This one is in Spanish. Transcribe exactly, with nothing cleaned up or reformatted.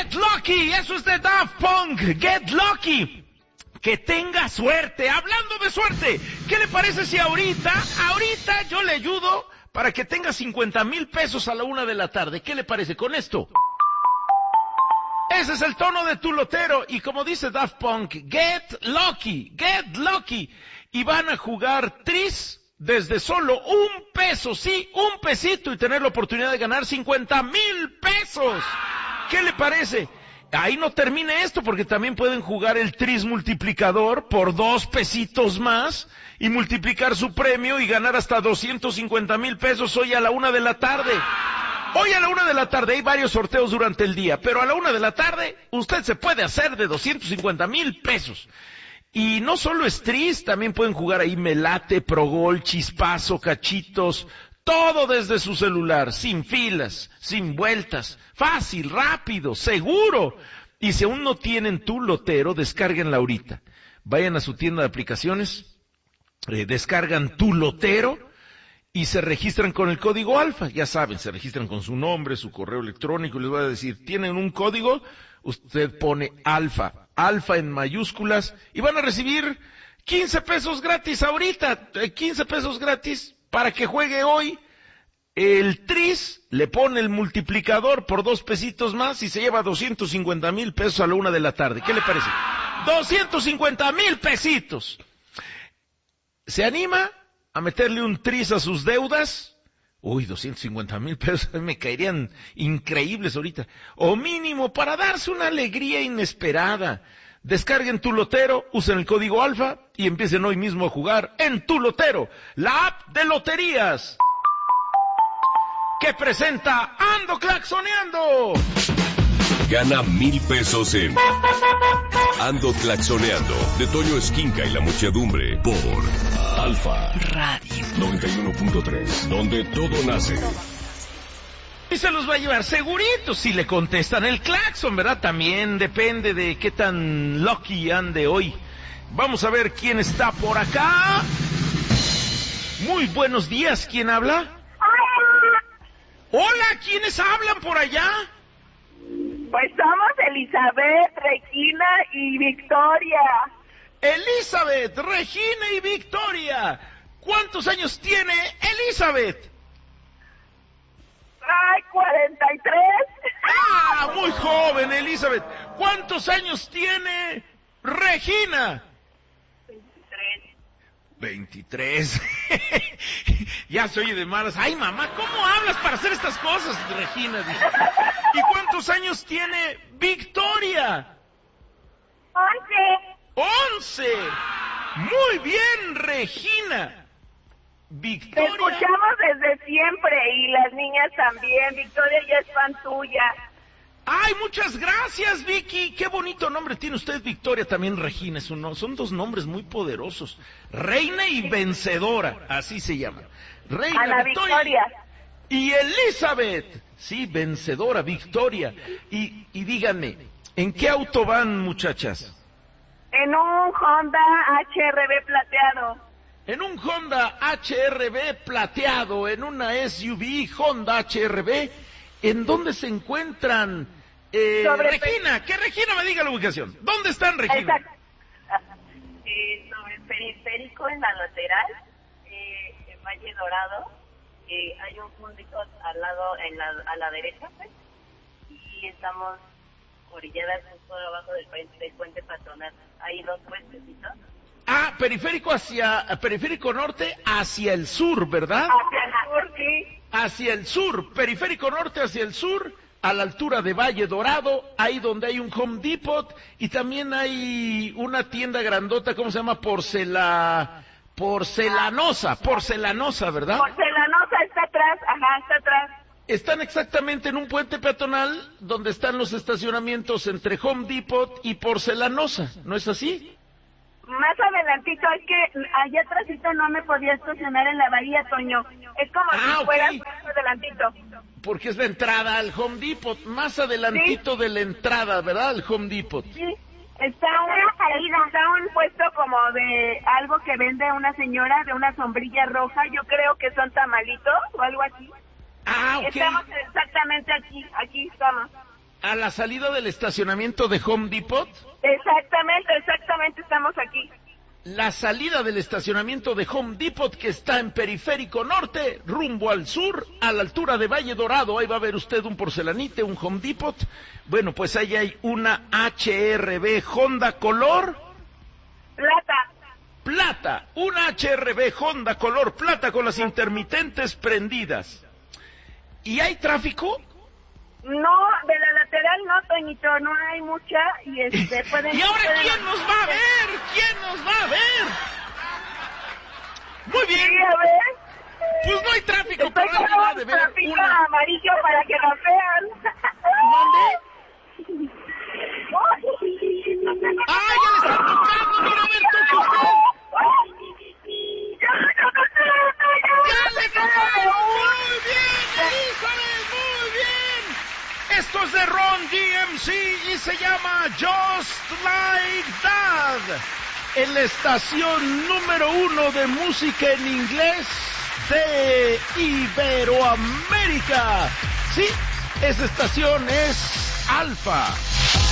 Get Lucky, eso es de Daft Punk, Get Lucky. Que tenga suerte. Hablando de suerte, ¿qué le parece si ahorita, ahorita yo le ayudo para que tenga cincuenta mil pesos a la una de la tarde? ¿Qué le parece con esto? Ese es el tono de tu lotero, y como dice Daft Punk, Get Lucky, Get Lucky. Y van a jugar tris desde solo un peso, sí, un pesito, y tener la oportunidad de ganar cincuenta mil pesos. ¿Qué le parece? Ahí no termina esto, porque también pueden jugar el tris multiplicador por dos pesitos más y multiplicar su premio y ganar hasta doscientos cincuenta mil pesos hoy a la una de la tarde. Hoy a la una de la tarde hay varios sorteos durante el día, pero a la una de la tarde usted se puede hacer de doscientos cincuenta mil pesos. Y no solo es tris, también pueden jugar ahí melate, progol, chispazo, cachitos, todo desde su celular, sin filas, sin vueltas, fácil, rápido, seguro. Y si aún no tienen tu lotero, descárguenla ahorita. Vayan a su tienda de aplicaciones, eh, descargan tu lotero y se registran con el código alfa. Ya saben, se registran con su nombre, su correo electrónico, y les voy a decir, tienen un código, usted pone alfa, alfa en mayúsculas, y van a recibir quince pesos gratis ahorita, quince pesos gratis. Para que juegue hoy, el tris le pone el multiplicador por dos pesitos más y se lleva doscientos cincuenta mil pesos a la una de la tarde. ¿Qué le parece? doscientos cincuenta mil pesitos. ¿Se anima a meterle un tris a sus deudas? Uy, doscientos cincuenta mil pesos me caerían increíbles ahorita. O mínimo para darse una alegría inesperada. Descarguen tu lotero, usen el código alfa y empiecen hoy mismo a jugar en tu lotero, la app de loterías que presenta Ando Claxoneando. Gana mil pesos en Ando Claxoneando, de Toño Esquinca y la muchedumbre, por Alfa Radio noventa y uno punto tres, donde todo nace. Y se los va a llevar segurito si le contestan el claxon, ¿verdad? También depende de qué tan lucky ande hoy. Vamos a ver quién está por acá. Muy buenos días, ¿quién habla? Hola, ¿quiénes hablan por allá? Pues somos Elizabeth, Regina y Victoria. Elizabeth, Regina y Victoria. ¿Cuántos años tiene Elizabeth? Ay, cuarenta y tres. ¡Ah, muy joven, Elizabeth! ¿Cuántos años tiene Regina? veintitrés. veintitrés. Ya se oye de malas. Ay, mamá, ¿cómo hablas para hacer estas cosas, Regina? Dice. ¿Y cuántos años tiene Victoria? once. ¡Once! Muy bien, Regina. Victoria. Te escuchamos desde siempre y las niñas también. Victoria ya es fan tuya. ¡Ay, muchas gracias, Vicky! ¡Qué bonito nombre tiene usted, Victoria! También Regina, es un, son dos nombres muy poderosos. Reina y vencedora, así se llama. Reina, Ana Victoria. Victoria. Y Elizabeth, sí, vencedora, Victoria. Y, y díganme, ¿en qué auto van, muchachas? En un Honda H R V plateado. En un Honda H R V plateado, en una S U V Honda H R V. ¿En dónde se encuentran? Eh, Sobre Regina, que Regina me diga la ubicación. ¿Dónde están, Regina? Exacto. Eh, sobre el periférico en la lateral, eh, en Valle Dorado, eh, hay un puntito al lado, en la, a la derecha, pues, y estamos orilladas justo abajo del puente, del puente patronal. Hay dos puentecitos. Ah, periférico hacia, periférico norte hacia el sur, ¿verdad? Hacia el sur, sí. Hacia el sur, periférico norte hacia el sur, a la altura de Valle Dorado, ahí donde hay un Home Depot, y también hay una tienda grandota, ¿cómo se llama? Porcela, porcelanosa, porcelanosa, ¿verdad? Porcelanosa está atrás, ajá, está atrás. Están exactamente en un puente peatonal donde están los estacionamientos entre Home Depot y Porcelanosa, ¿no es así? Más adelantito, es que allá atrásito no me podía estacionar en la bahía, Toño. Es como Ah, si ok. fuera más adelantito. Porque es la entrada al Home Depot, más adelantito Sí. de la entrada, ¿verdad? Al Home Depot. Sí, está una salida, está un puesto como de algo que vende una señora, de una sombrilla roja, yo creo que son tamalitos o algo así. Ah, ok. Estamos exactamente aquí, aquí estamos. a la salida del estacionamiento de Home Depot. Exactamente, exactamente, estamos aquí. La salida del estacionamiento de Home Depot, que está en Periférico Norte, rumbo al sur, a la altura de Valle Dorado. Ahí va a ver usted un Porcelanite, un Home Depot. Bueno, pues ahí hay una H R V Honda color Plata. plata, una H R V Honda color plata con las intermitentes prendidas. ¿Y hay tráfico? No, de la lateral no, Toñito, no hay mucha y este pueden... ¿Y ahora pueden... quién nos va a ver? ¿Quién nos va a ver? Muy bien. Sí, a ver. Pues no hay tráfico, Estoy pero con alguien ha un de ver trapito una... amarillo para que la vean. ¿Mande? ¡Ay, ya le están tocando! ¡Mira, a ver, toque usted! ¡Ya le tocaron! ¡Muy bien, Elizabeth! ¡Muy bien! Esto es de Ron D M C y se llama Just Like That, en la estación número uno de música en inglés de Iberoamérica. Sí, esa estación es Alfa.